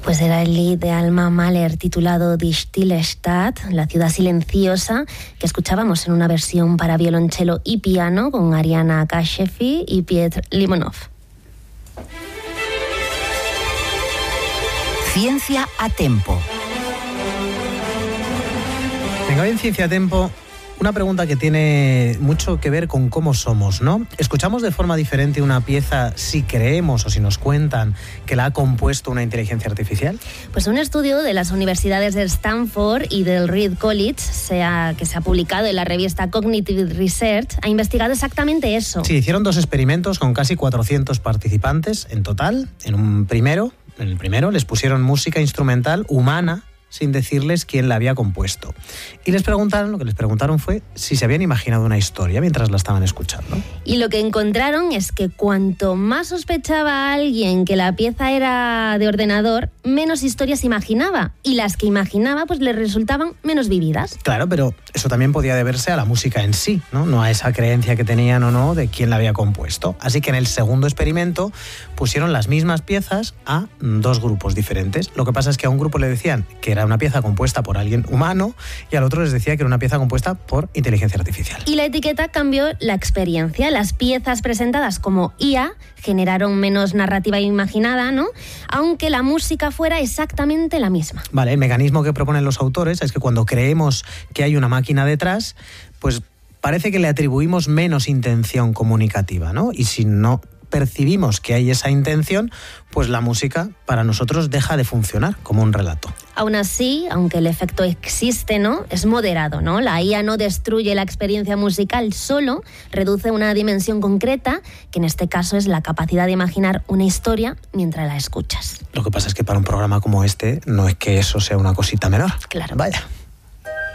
Pues era el lied de Alma Mahler titulado Die Stille Stadt, la ciudad silenciosa, que escuchábamos en una versión para violonchelo y piano con Ariana Kashefi y Piotr Limonov. Ciencia a Tempo. Venga, hoy en Ciencia a Tempo, una pregunta que tiene mucho que ver con cómo somos, ¿no? ¿Escuchamos de forma diferente una pieza si creemos o si nos cuentan que la ha compuesto una inteligencia artificial? Pues un estudio de las universidades de Stanford y del Reed College, que se ha publicado en la revista Cognitive Research, ha investigado exactamente eso. Sí, hicieron 2 experimentos con casi 400 participantes en total. En el primero les pusieron música instrumental humana sin decirles quién la había compuesto. Y lo que les preguntaron fue si se habían imaginado una historia mientras la estaban escuchando. Y lo que encontraron es que cuanto más sospechaba alguien que la pieza era de ordenador, menos historias imaginaba. Y las que imaginaba, pues le resultaban menos vividas. Claro, pero eso también podía deberse a la música en sí, ¿no? A esa creencia que tenían o no de quién la había compuesto. Así que en el segundo experimento pusieron las mismas piezas a 2 grupos diferentes. Lo que pasa es que a un grupo le decían que era una pieza compuesta por alguien humano y al otro les decía que era una pieza compuesta por inteligencia artificial. Y la etiqueta cambió la experiencia. Las piezas presentadas como IA generaron menos narrativa imaginada, ¿no? Aunque la música fuera exactamente la misma. Vale, el mecanismo que proponen los autores es que cuando creemos que hay una máquina detrás, pues parece que le atribuimos menos intención comunicativa, ¿no? Y si no percibimos que hay esa intención, pues la música para nosotros deja de funcionar como un relato. Aún así, aunque el efecto existe, ¿no? Es moderado, ¿no? La IA no destruye la experiencia musical, solo reduce una dimensión concreta, que en este caso es la capacidad de imaginar una historia mientras la escuchas. Lo que pasa es que para un programa como este no es que eso sea una cosita menor. Claro. Vaya.